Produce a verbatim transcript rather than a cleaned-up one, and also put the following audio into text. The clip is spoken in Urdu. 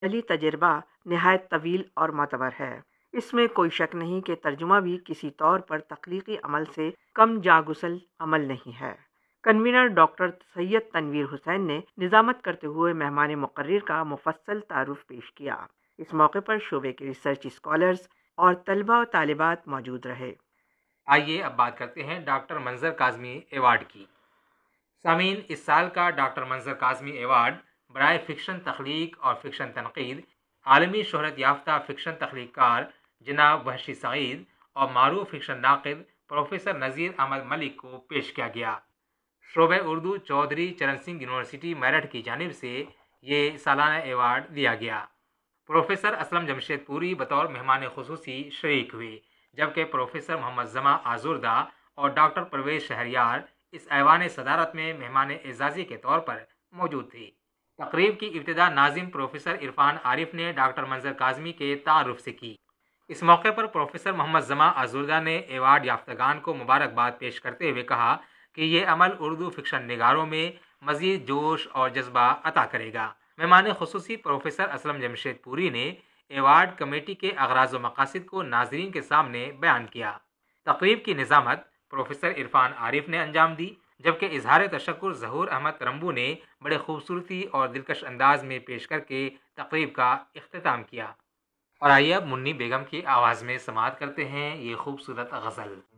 علی تجربہ نہایت طویل اور معتبر ہے۔ اس میں کوئی شک نہیں کہ ترجمہ بھی کسی طور پر تخلیقی عمل سے کم جاگسل عمل نہیں ہے۔ کنوینر ڈاکٹر سید تنویر حسین نے نظامت کرتے ہوئے مہمان مقرر کا مفصل تعارف پیش کیا۔ اس موقع پر شعبے کے ریسرچ اسکالرز اور طلباء و طالبات موجود رہے۔ آئیے اب بات کرتے ہیں ڈاکٹر منظر کاظمی ایوارڈ کی۔ سامعین، اس سال کا ڈاکٹر منظر کاظمی ایوارڈ برائے فکشن تخلیق اور فکشن تنقید عالمی شہرت یافتہ فکشن تخلیق کار جناب وحشی سعید اور معروف فکشن ناقد پروفیسر نذیر احمد ملک کو پیش کیا گیا۔ شعبہ اردو چودھری چرن سنگھ یونیورسٹی میرٹھ کی جانب سے یہ سالانہ ایوارڈ دیا گیا۔ پروفیسر اسلم جمشید پوری بطور مہمان خصوصی شریک ہوئے، جبکہ پروفیسر محمد زماں آزردہ اور ڈاکٹر پرویز شہریار اس ایوان صدارت میں مہمان اعزازی کے طور پر موجود تھے۔ تقریب کی ابتدا ناظم پروفیسر عرفان عارف نے ڈاکٹر منظر کاظمی کے تعارف سے کی۔ اس موقع پر پروفیسر محمد زماں آزردہ نے ایوارڈ یافتگان کو مبارکباد پیش کرتے ہوئے کہا کہ یہ عمل اردو فکشن نگاروں میں مزید جوش اور جذبہ عطا کرے گا۔ مہمان خصوصی پروفیسر اسلم جمشید پوری نے ایوارڈ کمیٹی کے اغراض و مقاصد کو ناظرین کے سامنے بیان کیا۔ تقریب کی نظامت پروفیسر عرفان عارف نے انجام دی، جبکہ اظہار تشکر ظہور احمد ترمبو نے بڑے خوبصورتی اور دلکش انداز میں پیش کر کے تقریب کا اختتام کیا۔ اور آئیے اب منی بیگم کی آواز میں سماعت کرتے ہیں یہ خوبصورت غزل۔